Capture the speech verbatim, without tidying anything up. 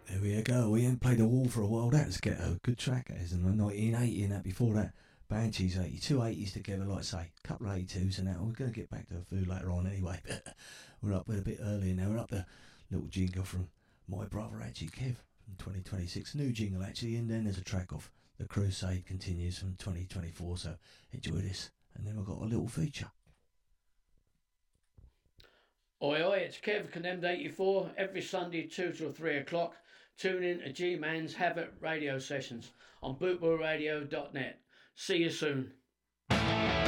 There we go. We ain't played The Wall for a while. That was Ghetto. Good track, that is. And nineteen eighty and that before that. Banshees, eighty-two eighties together, like I say. A couple of eighty-twos and that. We're going to get back to the food later on anyway. But we're up with a bit earlier now. We're up the little jingle from my brother, actually, Kev, from twenty twenty-six. New jingle, actually. And then there's a track off The Crusade continues from twenty twenty-four. So enjoy this. And then we've got a little feature. Oi, oi, it's Kev, Condemned eighty-four. Every Sunday, two till three o'clock. Tune in to G-Man's Havoc radio sessions on bootboy radio dot net. See you soon.